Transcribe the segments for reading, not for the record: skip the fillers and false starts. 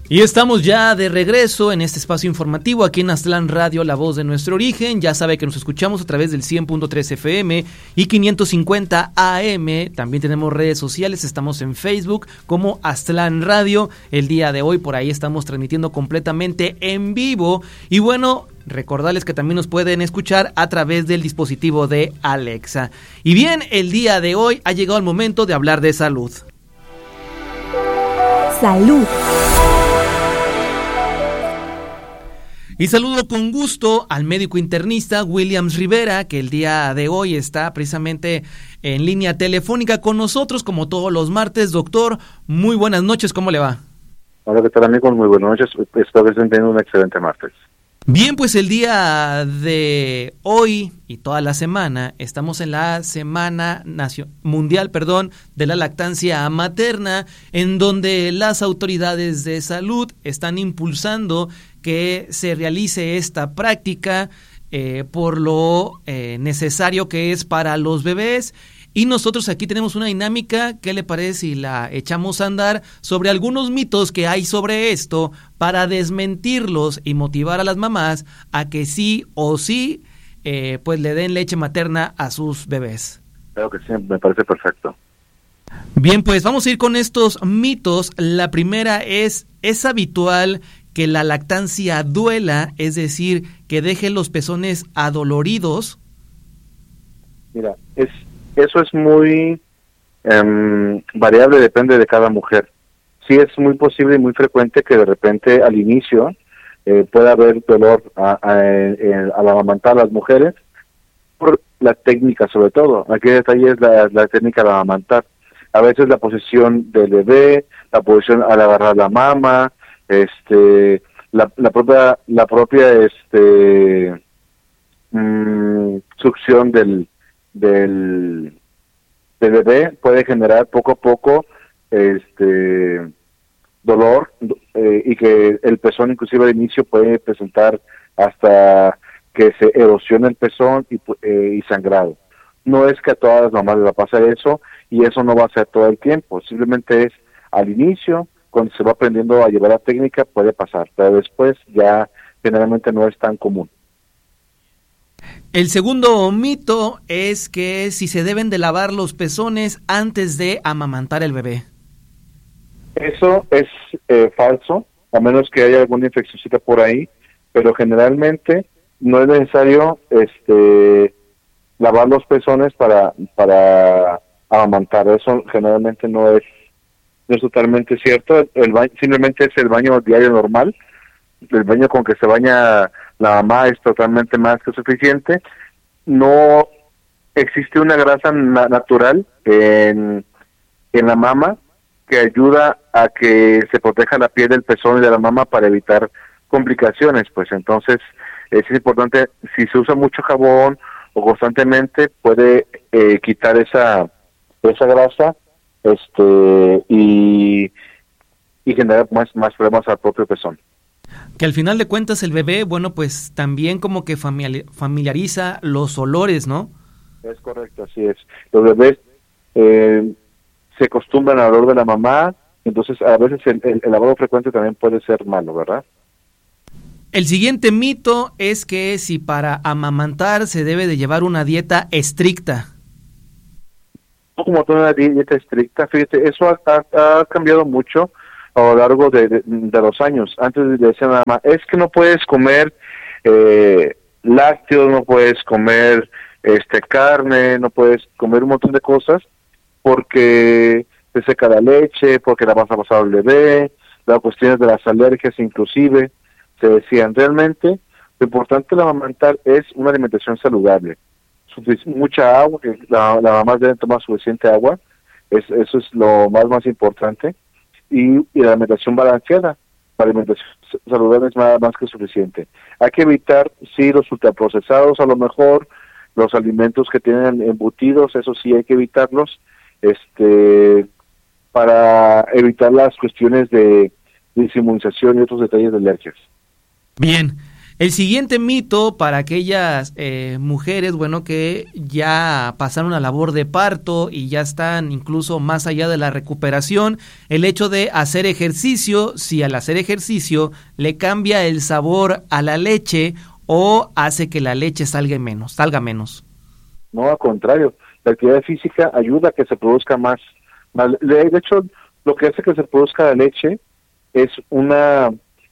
Y estamos ya de regreso en este espacio informativo aquí en Aztlán Radio, la voz de nuestro origen. Ya sabe que nos escuchamos a través del 100.3 FM y 550 AM. También tenemos redes sociales, estamos en Facebook como Aztlán Radio. El día de hoy por ahí estamos transmitiendo completamente en vivo. Y bueno, recordarles que también nos pueden escuchar a través del dispositivo de Alexa. Y bien, el día de hoy ha llegado el momento de hablar de salud. Salud. Y saludo con gusto al médico internista Williams Rivera, que el día de hoy está precisamente en línea telefónica con nosotros, como todos los martes. Doctor, muy buenas noches, ¿cómo le va? Hola, ¿qué tal, amigos? Muy buenas noches, espero que estén teniendo un excelente martes. Bien, pues el día de hoy y toda la semana estamos en la Semana Mundial de la Lactancia Materna, en donde las autoridades de salud están impulsando que se realice esta práctica por lo necesario que es para los bebés. Y nosotros aquí tenemos una dinámica, ¿qué le parece si la echamos a andar sobre algunos mitos que hay sobre esto para desmentirlos y motivar a las mamás a que sí o sí pues le den leche materna a sus bebés? Creo que sí, me parece perfecto. Bien, pues vamos a ir con estos mitos. La primera ¿es habitual que la lactancia duela, es decir, que deje los pezones adoloridos? Mira, eso es muy variable, depende de cada mujer. Sí es muy posible y muy frecuente que de repente al inicio pueda haber dolor al amamantar a las mujeres, por la técnica sobre todo. Aquí el detalle es la técnica de amamantar. A veces la posición del bebé, la posición al agarrar la mama, la propia succión del bebé puede generar poco a poco dolor y que el pezón inclusive al inicio puede presentar hasta que se erosione el pezón y sangrado. No es que a todas las mamás les va a pasar eso, y eso no va a ser todo el tiempo, simplemente es al inicio, cuando se va aprendiendo a llevar la técnica puede pasar, pero después ya generalmente no es tan común. El segundo mito es que si se deben de lavar los pezones antes de amamantar el bebé. Eso es falso, a menos que haya alguna infeccióncita por ahí, pero generalmente no es necesario lavar los pezones para amamantar. Eso generalmente no es totalmente cierto. El baño simplemente es el baño diario normal. El baño con que se baña la mamá es totalmente más que suficiente. No existe una grasa natural en la mama que ayuda a que se proteja la piel del pezón y de la mama para evitar complicaciones. Pues entonces es importante, si se usa mucho jabón o constantemente, puede quitar esa grasa y generar más problemas al propio pezón. Que al final de cuentas el bebé, bueno, pues también como que familiariza los olores, ¿no? Es correcto, así es. Los bebés se acostumbran al olor de la mamá, entonces a veces el lavado frecuente también puede ser malo, ¿verdad? El siguiente mito es que si para amamantar se debe de llevar una dieta estricta. Como toda una dieta estricta, fíjate, eso ha cambiado mucho a lo largo de los años. Antes decían nada más, es que no puedes comer lácteos, no puedes comer carne, no puedes comer un montón de cosas porque te seca la leche, porque la vas a pasar al bebé, las cuestiones de las alergias inclusive. Se decían, realmente lo importante de amamantar es una alimentación saludable, mucha agua, que la mamá debe tomar suficiente agua, eso es lo más importante, y la alimentación balanceada. La alimentación saludable es más que suficiente. Hay que evitar, sí, los ultraprocesados, a lo mejor los alimentos que tienen embutidos, eso sí hay que evitarlos, para evitar las cuestiones de desinmunización y otros detalles de alergias. Bien, El siguiente mito para aquellas mujeres, bueno, que ya pasaron una labor de parto y ya están incluso más allá de la recuperación, el hecho de hacer ejercicio, si al hacer ejercicio le cambia el sabor a la leche o hace que la leche salga menos. No, al contrario, la actividad física ayuda a que se produzca más. De hecho, lo que hace que se produzca la leche es una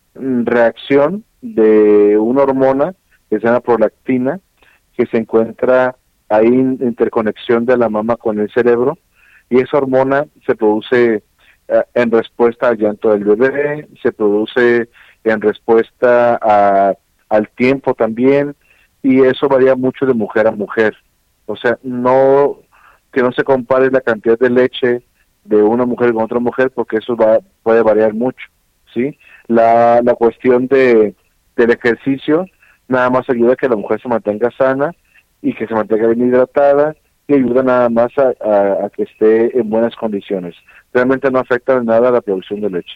reacción de una hormona que se llama prolactina, que se encuentra ahí en interconexión de la mama con el cerebro, y esa hormona se produce en respuesta al llanto del bebé, se produce en respuesta al tiempo también, y eso varía mucho de mujer a mujer. O sea, que no se compare la cantidad de leche de una mujer con otra mujer, porque eso puede variar mucho, ¿sí? La cuestión del ejercicio nada más ayuda a que la mujer se mantenga sana y que se mantenga bien hidratada, y ayuda nada más a que esté en buenas condiciones. Realmente no afecta en nada a la producción de leche.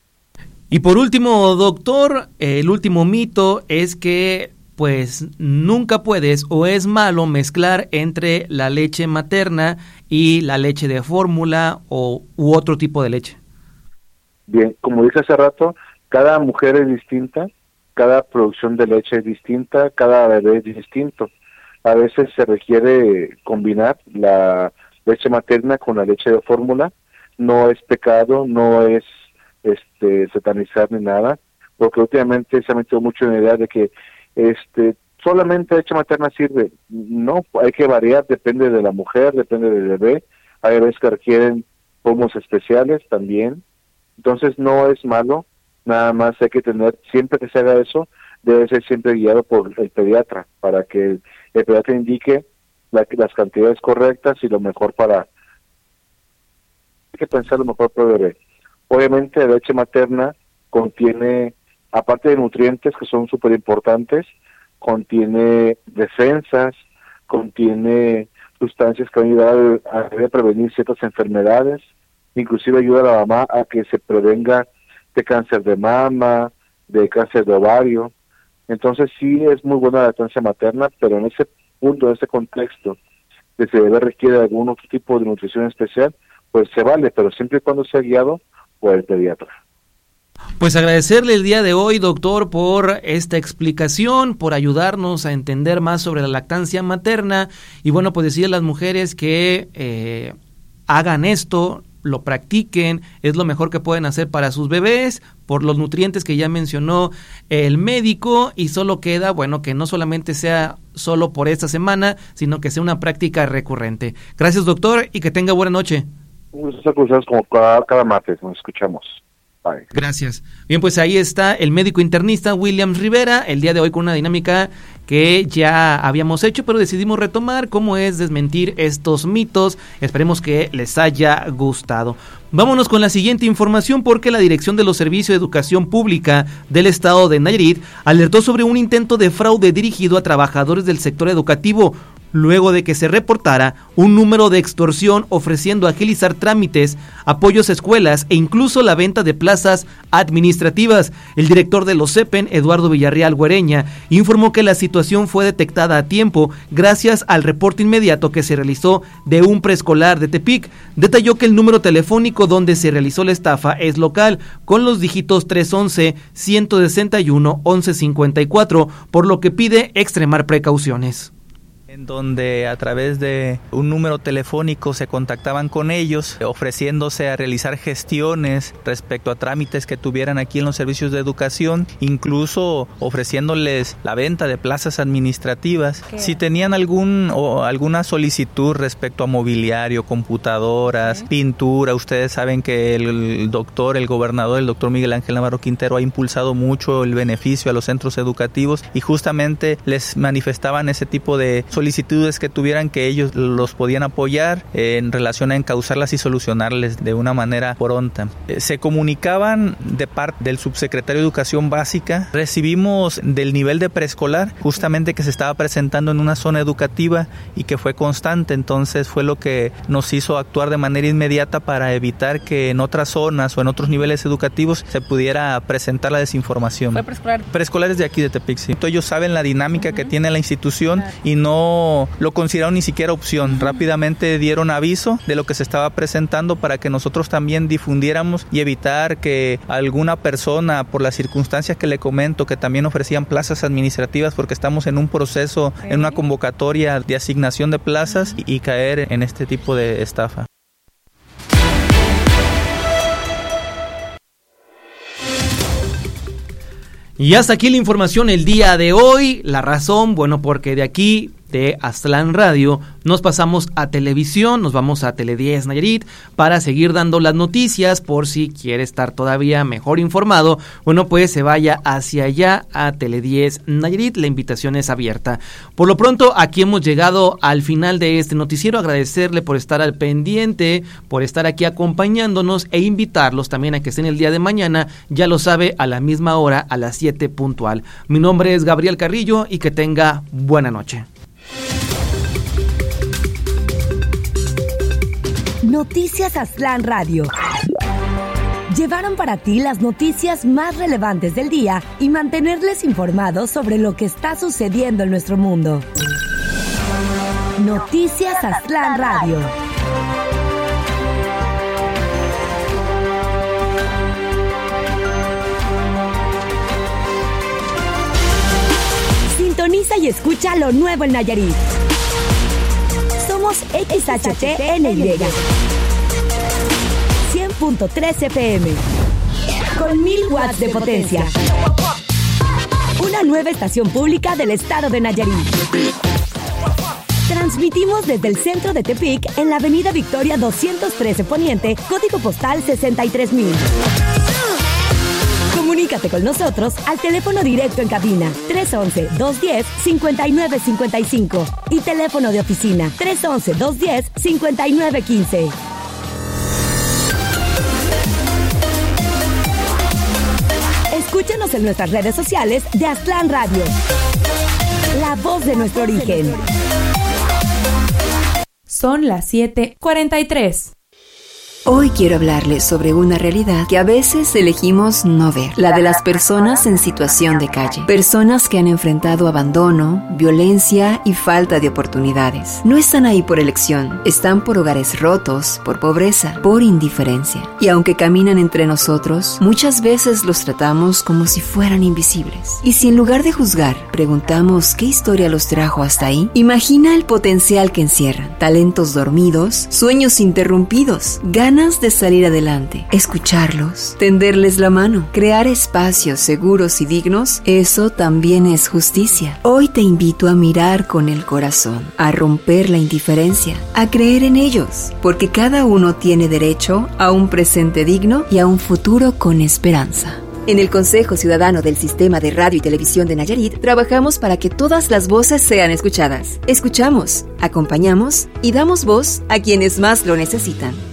Y por último, doctor, el último mito es que pues nunca puedes o es malo mezclar entre la leche materna y la leche de fórmula u otro tipo de leche. Bien, como dije hace rato, cada mujer es distinta, cada producción de leche es distinta, cada bebé es distinto. A veces se requiere combinar la leche materna con la leche de fórmula. No es pecado, no es satanizar ni nada, porque últimamente se ha metido mucho en la idea de que solamente leche materna sirve. No, hay que variar, depende de la mujer, depende del bebé. Hay bebés que requieren pomos especiales también. Entonces no es malo, nada más hay que tener, siempre que se haga eso, debe ser siempre guiado por el pediatra, para que el pediatra indique las cantidades correctas y lo mejor hay que pensar lo mejor para el bebé. Obviamente la leche materna contiene, aparte de nutrientes que son súper importantes, contiene defensas, contiene sustancias que van a ayudar a prevenir ciertas enfermedades, inclusive ayuda a la mamá a que se prevenga de cáncer de mama, de cáncer de ovario. Entonces sí es muy buena la lactancia materna, pero en ese punto, en ese contexto, que se requiere algún otro tipo de nutrición especial, pues se vale, pero siempre y cuando sea guiado por el pediatra. Pues agradecerle el día de hoy, doctor, por esta explicación, por ayudarnos a entender más sobre la lactancia materna, y bueno, pues decirle a las mujeres que hagan esto, lo practiquen, es lo mejor que pueden hacer para sus bebés, por los nutrientes que ya mencionó el médico, y solo queda, bueno, que no solamente sea solo por esta semana, sino que sea una práctica recurrente. Gracias, doctor, y que tenga buena noche. Muchas gracias, como cada martes, nos escuchamos. Bye. Gracias. Bien, pues ahí está el médico internista Williams Rivera, el día de hoy con una dinámica que ya habíamos hecho, pero decidimos retomar cómo es desmentir estos mitos. Esperemos que les haya gustado. Vámonos con la siguiente información, porque la Dirección de los Servicios de Educación Pública del Estado de Nayarit alertó sobre un intento de fraude dirigido a trabajadores del sector educativo, luego de que se reportara un número de extorsión ofreciendo agilizar trámites, apoyos a escuelas e incluso la venta de plazas administrativas. El director de los CEPEN, Eduardo Villarreal Güereña, informó que la situación fue detectada a tiempo gracias al reporte inmediato que se realizó de un preescolar de Tepic. Detalló que el número telefónico donde se realizó la estafa es local, con los dígitos 311-161-1154, por lo que pide extremar precauciones. En donde a través de un número telefónico se contactaban con ellos, ofreciéndose a realizar gestiones respecto a trámites que tuvieran aquí en los servicios de educación, incluso ofreciéndoles la venta de plazas administrativas. Si tenían alguna solicitud respecto a mobiliario, computadoras, pintura, ustedes saben que el gobernador, el doctor Miguel Ángel Navarro Quintero, ha impulsado mucho el beneficio a los centros educativos, y justamente les manifestaban ese tipo de solicitudes solicitudes que tuvieran, que ellos los podían apoyar en relación a encauzarlas y solucionarles de una manera pronta. Se comunicaban de parte del subsecretario de Educación Básica. Recibimos del nivel de preescolar, justamente que se estaba presentando en una zona educativa y que fue constante, entonces fue lo que nos hizo actuar de manera inmediata para evitar que en otras zonas o en otros niveles educativos se pudiera presentar la desinformación. ¿Fue preescolar? Preescolares de aquí de Tepic, sí. Ellos saben la dinámica que tiene la institución y no lo consideraron ni siquiera opción. Rápidamente dieron aviso de lo que se estaba presentando para que nosotros también difundiéramos y evitar que alguna persona, por las circunstancias que le comento, que también ofrecían plazas administrativas porque estamos en un proceso, en una convocatoria de asignación de plazas y caer en este tipo de estafa. Y hasta aquí la información el día de hoy. La razón, bueno, porque de aquí, de Aztlán Radio, nos pasamos a televisión, nos vamos a Tele 10 Nayarit para seguir dando las noticias. Por si quiere estar todavía mejor informado, bueno, pues se vaya hacia allá a Tele 10 Nayarit, la invitación es abierta. Por lo pronto, aquí hemos llegado al final de este noticiero. Agradecerle por estar al pendiente, por estar aquí acompañándonos e invitarlos también a que estén el día de mañana, ya lo sabe, a la misma hora, a las 7 puntual. Mi nombre es Gabriel Carrillo y que tenga buena noche. Noticias Aztlán Radio. Llevaron para ti las noticias más relevantes del día y mantenerles informados sobre lo que está sucediendo en nuestro mundo. Noticias Aztlán Radio. Sintoniza y escucha lo nuevo en Nayarit. Somos XHTNY 100.3 FM con 1000 watts de potencia. Una nueva estación pública del estado de Nayarit. Transmitimos desde el centro de Tepic en la avenida Victoria 213 Poniente, código postal 63000. Comunícate con nosotros al teléfono directo en cabina 311-210-5955 y teléfono de oficina 311-210-5915. Escúchanos en nuestras redes sociales de Aztlán Radio, la voz de nuestro origen. Son las 7:43. Hoy quiero hablarles sobre una realidad que a veces elegimos no ver, la de las personas en situación de calle. Personas que han enfrentado abandono, violencia y falta de oportunidades. No están ahí por elección, están por hogares rotos, por pobreza, por indiferencia. Y aunque caminan entre nosotros, muchas veces los tratamos como si fueran invisibles. Y si en lugar de juzgar, preguntamos qué historia los trajo hasta ahí, imagina el potencial que encierran. Talentos dormidos, sueños interrumpidos, ganas de salir adelante, escucharlos, tenderles la mano, crear espacios seguros y dignos, eso también es justicia. Hoy te invito a mirar con el corazón, a romper la indiferencia, a creer en ellos, porque cada uno tiene derecho a un presente digno y a un futuro con esperanza. En el Consejo Ciudadano del Sistema de Radio y Televisión de Nayarit, trabajamos para que todas las voces sean escuchadas. Escuchamos, acompañamos y damos voz a quienes más lo necesitan.